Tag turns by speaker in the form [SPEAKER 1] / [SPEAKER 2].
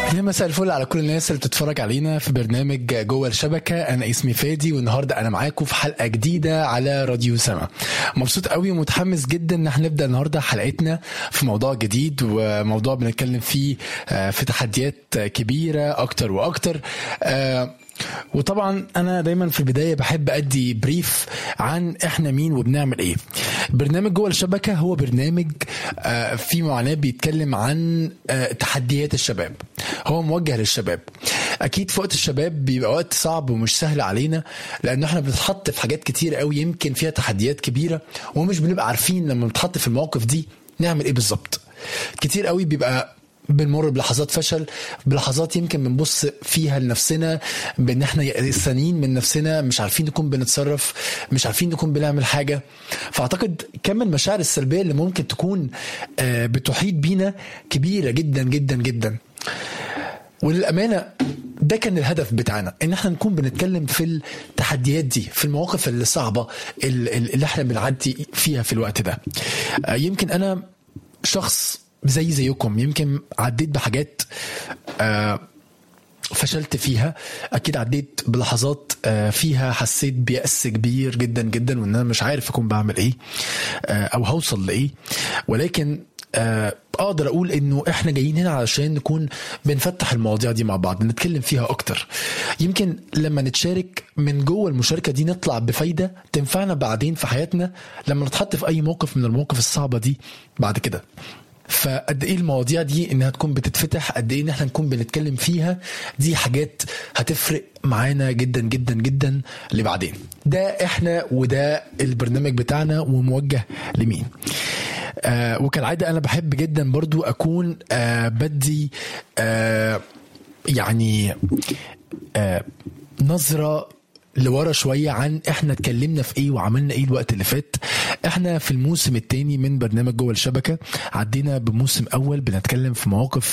[SPEAKER 1] يا مساء الفل على كل الناس اللي بتتفرج علينا في برنامج جوه الشبكة. أنا اسمي فادي والنهاردة أنا معاكم في حلقة جديدة على راديو سما. مبسوط قوي ومتحمس جدا إن احنا نبدأ النهاردة حلقتنا في موضوع جديد وموضوع بنتكلم فيه في تحديات كبيرة أكتر وأكتر. وطبعا انا دايما في البدايه بحب ادي بريف عن احنا مين وبنعمل ايه. برنامج جوه الشبكه هو برنامج في معناه بيتكلم عن تحديات الشباب، هو موجه للشباب. اكيد في وقت الشباب بيبقى وقت صعب ومش سهل علينا، لان احنا بنتحط في حاجات كتير قوي يمكن فيها تحديات كبيره ومش بنبقى عارفين لما نتحط في المواقف دي نعمل ايه بالظبط. كتير قوي بيبقى بنمر بلحظات فشل، بلحظات يمكن بنبص فيها لنفسنا بان احنا يأسانين من نفسنا، مش عارفين نكون بنتصرف، مش عارفين نكون بنعمل حاجة. فاعتقد كم المشاعر السلبية اللي ممكن تكون بتحيط بينا كبيرة جدا جدا جدا. وللأمانة ده كان الهدف بتاعنا، ان احنا نكون بنتكلم في التحديات دي، في المواقف اللي صعبة اللي احنا بنعدي فيها في الوقت ده. يمكن انا شخص زيكم، يمكن عديت بحاجات فشلت فيها، اكيد عديت بلحظات فيها حسيت بيأس كبير جدا جدا وان انا مش عارف اكون بعمل ايه او هوصل لايه. ولكن اقدر اقول انه احنا جايين هنا علشان نكون بنفتح المواضيع دي مع بعض، نتكلم فيها اكتر. يمكن لما نتشارك من جوه المشاركة دي نطلع بفايدة تنفعنا بعدين في حياتنا لما نتحط في اي موقف من المواقف الصعبة دي بعد كده. فقد ايه المواضيع دي انها تكون بتتفتح، قد ايه ان احنا نكون بنتكلم فيها، دي حاجات هتفرق معانا جدا جدا جدا لبعدين. ده احنا وده البرنامج بتاعنا وموجه لمين. وكالعادة انا بحب جدا برضو اكون بدي يعني نظرة لورا شوية عن احنا اتكلمنا في ايه وعملنا ايه الوقت اللي فات. احنا في الموسم الثاني من برنامج جوه الشبكة، عدينا بموسم اول بنتكلم في مواقف